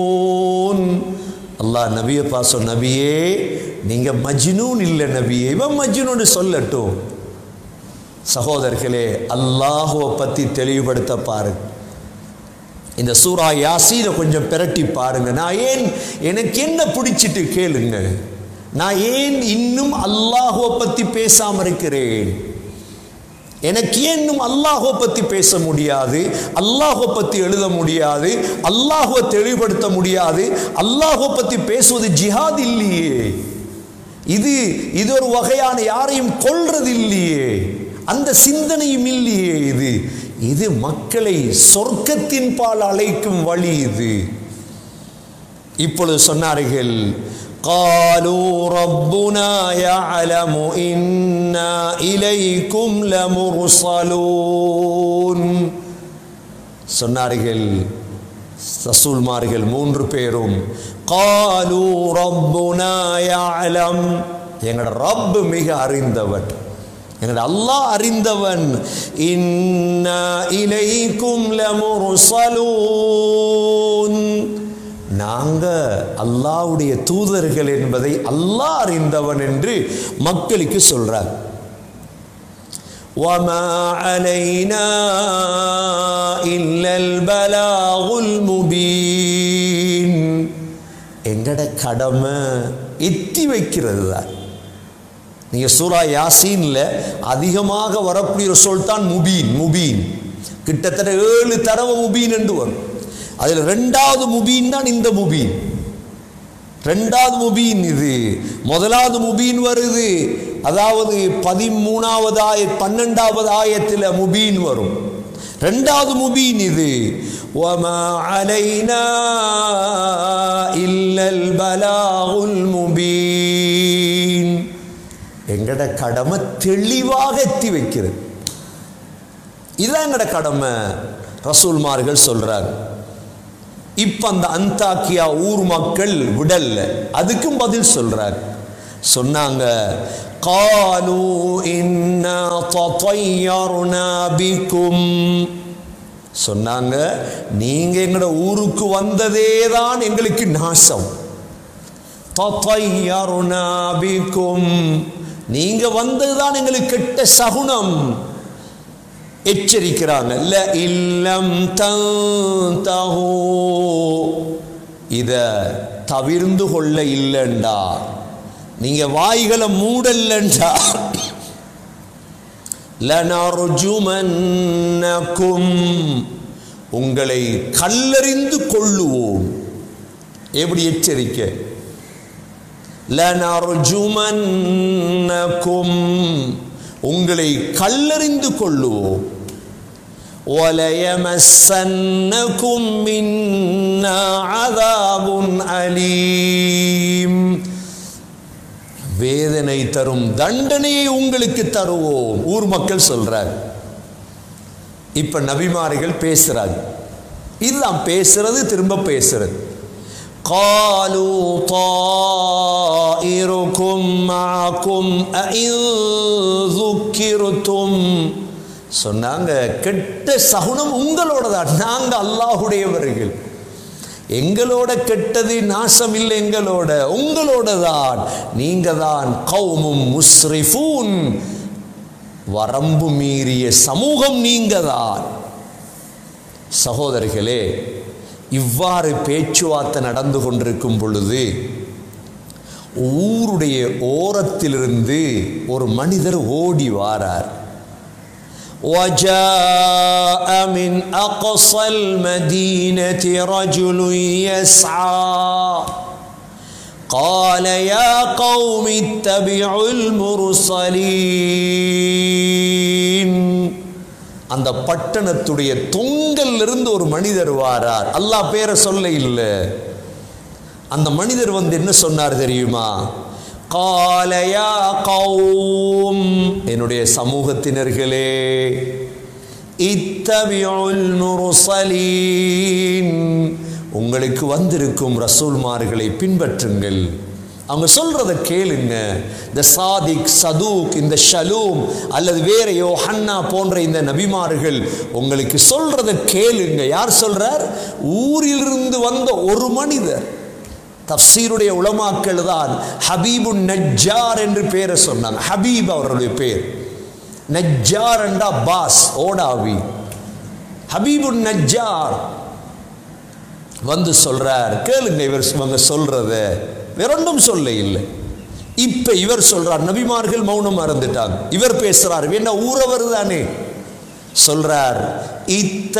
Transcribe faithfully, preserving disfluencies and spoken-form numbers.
அல்லாஹ் நபியை பாசோ, நபியே நீங்க மஜ்னூன் இல்லை நபியே, இவன் மஜ்னூன்னு சொல்லட்டும். சகோதரர்களே, அல்லாஹுவை பத்தி தெளிவுபடுத்த பாருங்க. இந்த சூரா யாசீனை கொஞ்சம் பிரட்டி பாருங்க. நான் ஏன், எனக்கு என்ன பிடிச்சிட்டு கேளுங்க, நான் ஏன் இன்னும் அல்லாஹுவை பத்தி பேசாம இருக்கிறேன்? எனக்கு ஏன் இன்னும் அல்லாஹுவை பத்தி பேச முடியாது, அல்லாஹுவை பத்தி எழுத முடியாது, அல்லாஹுவை தெளிவுபடுத்த முடியாது? அல்லாஹுவை பத்தி பேசுவது ஜிஹாத் இல்லையே, இது இது ஒரு வகையான யாரையும் கொல்றது இல்லையே, அந்த சிந்தனையும் இல்லையே. இது இது மக்களை சொர்க்கத்தின் பால் அழைக்கும் வழி. இது இப்பொழுது சொன்னார்கள், قالوا ربنا يعلم إنا إليكم لمرسلون. சொன்னார்கள் ரசூல்மார்கள் மூன்று பேரும், قالوا ربنا يعلم, எங்கட ரப் மிக அறிந்தவன், எங்கட அல்லாஹ் அறிந்தவன். இன்னா இலைக்கும் லமுர்சலூன், நாங்க அல்லாஹ்வுடைய தூதர்கள் என்பதை அல்லாஹ் அறிந்தவன் என்று மக்களுக்கு சொல்றார். وَمَا عَلَيْنَا إِلَّا الْبَلَاغُ الْمُبِينُ, எங்கட கடமை எத்தி வைக்கிறது தான். நீங்க சூரா யாசீன்ல அதிகமாக வரக்கூடிய ஒரு சொல் தான் முபீன். முபீன் கிட்டத்தட்ட ஏழு தடவை முபீன் என்று வரும். அதில் ரெண்டாவது முபீன் தான் இந்த முபீன். ரெண்டாவது முபீன் இது. முதலாவது முபீன் வருது, அதாவது பதிமூணாவது ஆயத் பன்னெண்டாவது ஆயத்தில் முபீன் வரும். ரெண்டாவது முபீன் இது. வமா அலைனா இல்லல் பலாகுல் முபீன், எங்கட கடமை தெளிவாக எத்தி வைக்கிறது. இதுதான் எங்கட கடமை ரசூல்மார்கள் சொல்றாங்க. இப்ப அந்த அந்தாக்கியா ஊர் மக்கள் விடல்ல, அதுக்கும் பதில் சொல்றார். சொன்னாங்க, காலு இன்னா தطيرنا بكم, சொன்னாங்க நீங்க எங்கட ஊருக்கு வந்ததே தான் எங்களுக்கு நாசம். தطيرنا بكم, நீங்க வந்ததுதான் எங்களுக்கு கெட்ட சகுனம். எச்சரிக்கிறாங்க, ல இல்லம் தன்தஹு, இத தவிர்ந்து கொள்ள இல்லைண்டா, நீங்க வாய்களை மூடல்லண்டா, லனர்ஜுமன்னகும், உங்களை கல்லறிந்து கொள்ளுவோம். எப்படி எச்சரிக்கை? லனர்ஜுமன்னகும், உங்களை கல்லறிந்து கொள்ளுவோம். வலயமஸ்ஸன்னகும் மின்னா அஸாபுன் அலீம், வேதனை தரும் தண்டனையை உங்களுக்கு தருவோம். ஊர் மக்கள் சொல்றாங்க. இப்ப நபிமார்கள் பேசுறாங்க. இதுதான் பேசுறது, திரும்ப பேசுறது. قالوا طائركم معكم أئن ذكرتم, சொன்னாங்க கெட்ட சகுனம் உங்களோட தான், நாங்க அல்லாஹ்வுடையவர்கள், எங்களோட கெட்டது நாசம் இல்லை, எங்களோட உங்களோட தான், நீங்க தான் கௌமும் முஸ்ரிஃபூன், வரம்பு மீறிய சமூகம் நீங்க தான். சகோதரிகளே, இவ்வாறு பேச்சுவார்த்தை நடந்து கொண்டிருக்கும் பொழுது ஊருடைய ஓரத்திலிருந்து ஒரு மனிதர் ஓடி வாரார். وَجَاءَ مِنْ أَقْصَى الْمَدِينَةِ رَجُلٌ يَسْعَى قَالَ يَا قَوْمِ اتَّبِعُوا الْمُرْسَلِينَ, அந்த பட்டணத்துடைய தொங்கல் இருந்து ஒரு மனிதர் வாரார். அல்லாஹ் பேரை சொல்ல இல்லை. அந்த மனிதர் வந்து என்ன சொன்னார் தெரியுமா? قَالَ يَا قَوْمِ, என்னுடைய சமூகத்தினர்களே, இத்தபிஉல் முர்சலீன், உங்களுக்கு வந்திருக்கும் ரசூல்மார்களை பின்பற்றுங்கள். அவங்க சொல்றத கேளுங்க. இந்த சாதிக், சதூக், இந்த ஷலூம் அல்லது வேற யோஹன்னா போன்ற இந்த நபிமார்கள் உங்களுக்கு சொல்றத கேளுங்க. யார் சொல்றார்? ஊரிலிருந்து வந்த ஒரு மனிதர். தஃப்சீருடைய உலமாக்கள் தான் ஹபீபுன் நஜ்ஜார் என்று பேரை சொன்னாங்க. ஹபீப் அவருடைய பேர். நஜ்ஜார் என்றா பாஸ், ஓடாவி. ஹபீபுன் நஜ்ஜார் வந்து சொல்றார், கேளுங்க இவர் இவங்க சொல்றத. வேறொன்றும் சொல்ல இல்லை. இப்ப இவர் சொல்றார், நபிமார்கள் மௌனம் மறந்துட்டாங்க, இவர் பேசுறார், என்ன ஊரவர் தானே சொல்றார். இத்த